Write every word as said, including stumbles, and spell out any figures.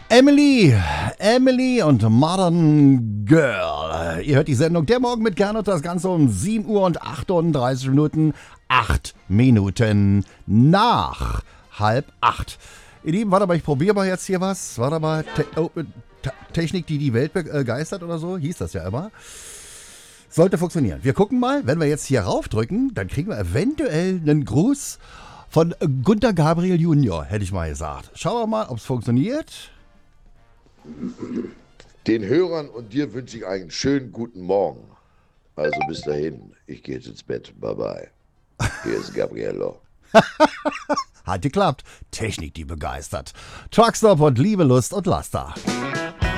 Emily, Emily und Modern Girl. Ihr hört die Sendung Der Morgen mit Gernot, das Ganze um sieben Uhr und achtunddreißig Minuten, acht Minuten nach halb acht. Ihr Lieben, warte mal, ich probiere mal jetzt hier was. Warte mal, Te- oh, Te- Technik, die die Welt begeistert oder so, hieß das ja immer. Sollte funktionieren. Wir gucken mal, wenn wir jetzt hier raufdrücken, dann kriegen wir eventuell einen Gruß von Gunter Gabriel Junior, hätte ich mal gesagt. Schauen wir mal, ob es funktioniert. Den Hörern und dir wünsche ich einen schönen guten Morgen. Also bis dahin, ich gehe jetzt ins Bett. Bye bye. Hier ist Gabriello. Hat geklappt. Technik, die begeistert. Truckstop und Liebe, Lust und Laster.